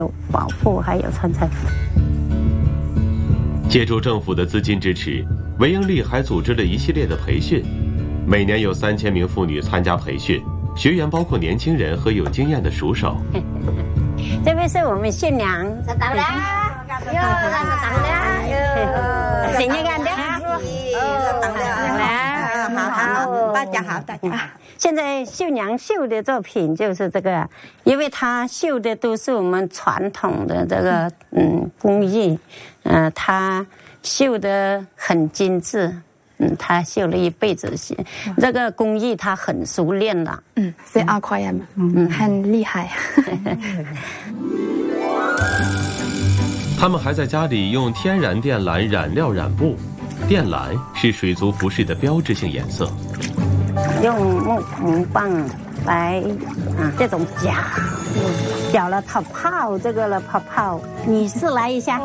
保护还有传承。 借助政府的资金支持，维英利还组织了一系列的培训，每年有3000名妇女参加培训，学员包括年轻人和有经验的熟手。 这边是我们新娘，大家好，大家好。现在绣娘绣的作品就是这个，因为她绣的都是我们传统的这个工艺，她绣的很精致，她绣了一辈子，这个工艺她很熟练了。 c'est incroyable，很厉害。 他们还在家里用天然靛蓝染料染布，靛蓝是水族服饰的标志性颜色。 用木棒来这种搅了泡这个了泡，你试来一下。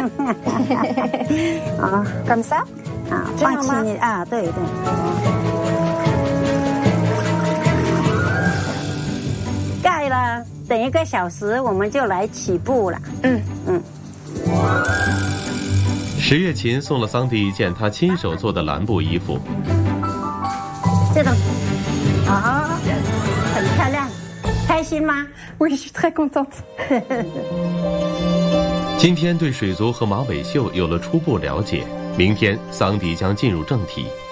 啊，comme ça，放轻一点对。盖了，等1个小时我们就来起步了。 石月琴送了桑迪一件他亲手做的蓝布衣服， 这种很漂亮，开心吗？ Oui, je suis très contente。 今天对水族和马尾绣有了初步了解，明天桑迪将进入正题。